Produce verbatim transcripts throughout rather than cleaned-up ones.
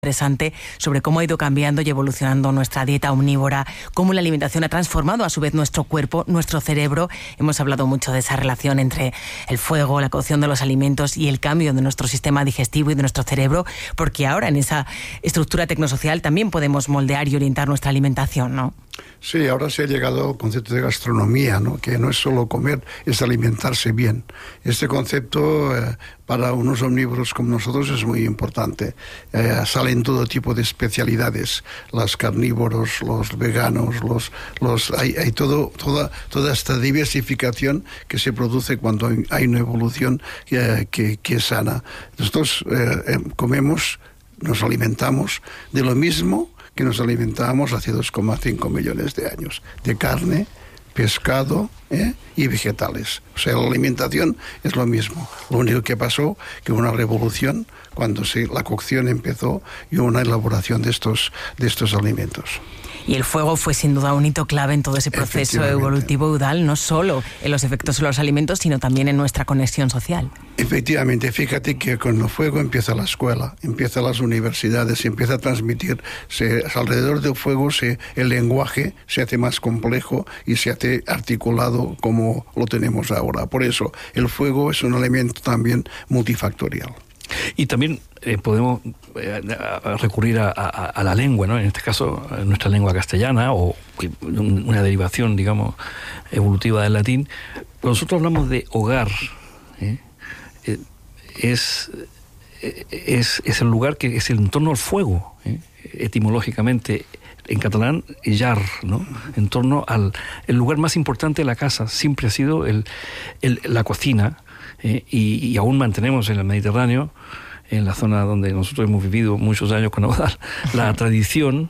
Interesante sobre cómo ha ido cambiando y evolucionando nuestra dieta omnívora, cómo la alimentación ha transformado a su vez nuestro cuerpo, nuestro cerebro. Hemos hablado mucho de esa relación entre el fuego, la cocción de los alimentos y el cambio de nuestro sistema digestivo y de nuestro cerebro, porque ahora en esa estructura tecnosocial también podemos moldear y orientar nuestra alimentación, ¿no? Sí, ahora se ha llegado al concepto de gastronomía, ¿no? Que no es solo comer, es alimentarse bien. Este concepto eh, para unos omnívoros como nosotros es muy importante. Eh, salen todo tipo de especialidades, los carnívoros, los veganos, los, los hay, hay todo, toda, toda esta diversificación que se produce cuando hay una evolución eh, que, que es sana. Nosotros eh, eh, comemos, nos alimentamos de lo mismo que nos alimentábamos hace dos coma cinco millones de años, de carne, pescado ¿eh? y vegetales. O sea, la alimentación es lo mismo. Lo único que pasó que hubo una revolución cuando se, la cocción empezó y hubo una elaboración de estos, de estos alimentos. Y el fuego fue sin duda un hito clave en todo ese proceso evolutivo Eudal, no solo en los efectos de los alimentos, sino también en nuestra conexión social. Efectivamente, fíjate que con el fuego empieza la escuela, empiezan las universidades, se empieza a transmitir, se, alrededor del fuego se, el lenguaje se hace más complejo y se hace articulado como lo tenemos ahora. Por eso, el fuego es un elemento también multifactorial. Y también eh, podemos eh, recurrir a, a, a la lengua, ¿no? En este caso, nuestra lengua castellana, o una derivación, digamos, evolutiva del latín. Cuando nosotros hablamos de hogar, ¿eh? Eh, es, es, es el lugar que es el entorno al fuego, ¿eh? Etimológicamente, en catalán, llar, ¿no? En torno al el lugar más importante de la casa siempre ha sido el, el, la cocina. Eh, y, y aún mantenemos en el Mediterráneo, en la zona donde nosotros hemos vivido muchos años con Eudal, la tradición,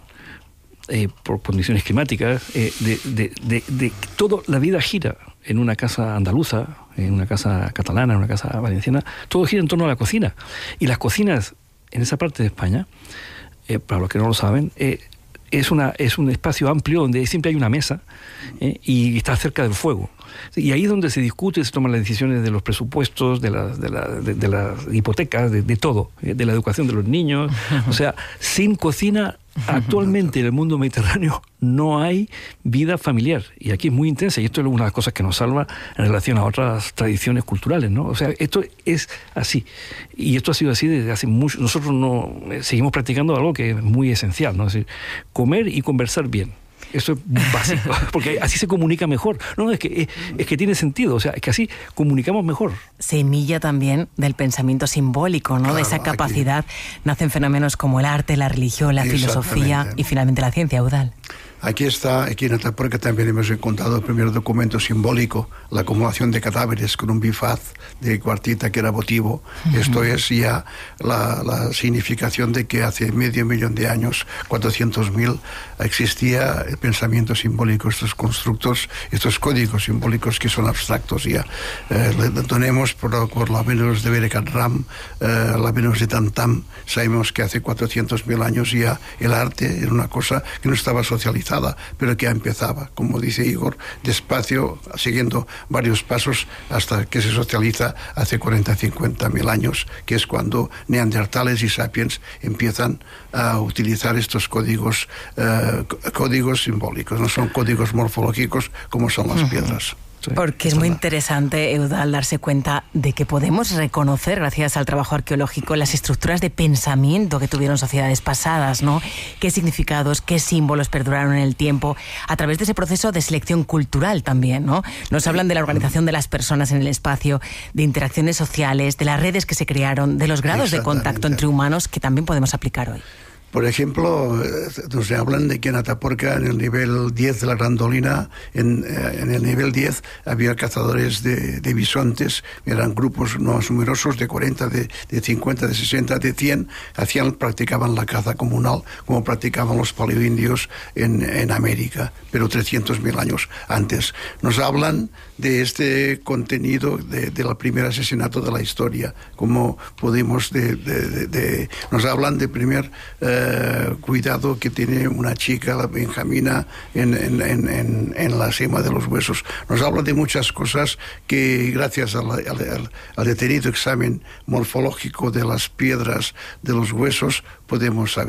eh, por condiciones climáticas, eh, de, de, de, de toda la vida gira en una casa andaluza, en una casa catalana, en una casa valenciana, todo gira en torno a la cocina. Y las cocinas en esa parte de España, eh, para los que no lo saben, eh, es, una, es un espacio amplio donde siempre hay una mesa eh, y está cerca del fuego. Y ahí es donde se discute, se toman las decisiones de los presupuestos, de las, de la, de, de las hipotecas, de, de todo, de la educación de los niños. O sea, sin cocina, actualmente en el mundo mediterráneo no hay vida familiar. Y aquí es muy intensa, y esto es una de las cosas que nos salva en relación a otras tradiciones culturales, ¿no? O sea, esto es así. Y esto ha sido así desde hace mucho. Nosotros no seguimos practicando algo que es muy esencial, ¿no? Es decir, comer y conversar bien. Eso es básico, porque así se comunica mejor. No, es que, es, es que tiene sentido, o sea, es que así comunicamos mejor. Semilla también del pensamiento simbólico, ¿no? Claro, de esa capacidad aquí nacen fenómenos como el arte, la religión, la filosofía y finalmente la ciencia, Eudal. Aquí está, aquí en Atapuerca también hemos encontrado el primer documento simbólico, la acumulación de cadáveres con un bifaz de cuartita que era votivo. Uh-huh. Esto es ya la, la significación de que hace medio millón de años, cuatrocientos mil, existía el pensamiento simbólico, estos constructos, estos códigos simbólicos que son abstractos ya. Eh, le tenemos por, por la Venus de Berecat Ram, eh, la Venus de Tantam. Sabemos que hace cuatrocientos mil años ya el arte era una cosa que no estaba socializada, pero que empezaba, como dice Igor, despacio, siguiendo varios pasos hasta que se socializa hace cuarenta a cincuenta mil años, que es cuando neandertales y sapiens empiezan a utilizar estos códigos, uh, códigos simbólicos, no son códigos morfológicos como son las piedras. Porque es muy interesante, Eudal, darse cuenta de que podemos reconocer, gracias al trabajo arqueológico, las estructuras de pensamiento que tuvieron sociedades pasadas, ¿no? Qué significados, qué símbolos perduraron en el tiempo, a través de ese proceso de selección cultural también, ¿no? Nos hablan de la organización de las personas en el espacio, de interacciones sociales, de las redes que se crearon, de los grados de contacto entre humanos que también podemos aplicar hoy. Por ejemplo, nos hablan de que en Atapuerca, en el nivel diez de la Grandolina, en, en el nivel diez había cazadores de, de bisontes, eran grupos no numerosos, de cuarenta, de, de cincuenta, de sesenta, de cien, hacían, practicaban la caza comunal, como practicaban los paleoindios en, en América, pero trescientos mil años antes. Nos hablan de este contenido de, de la primer asesinato de la historia, como podemos, de, de, de, de, nos hablan de primer... Eh, Eh, cuidado que tiene una chica, la Benjamina, en, en, en, en la cima de los huesos. Nos habla de muchas cosas que gracias al, al, al detenido examen morfológico de las piedras de los huesos podemos saber.